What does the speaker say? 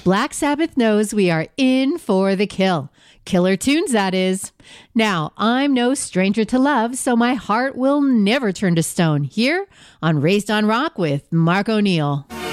Black Sabbath knows we are in for the kill. Killer tunes, that is. Now, I'm no stranger to love, so my heart will never turn to stone. Here on Raised on Rock with Mark O'Neill.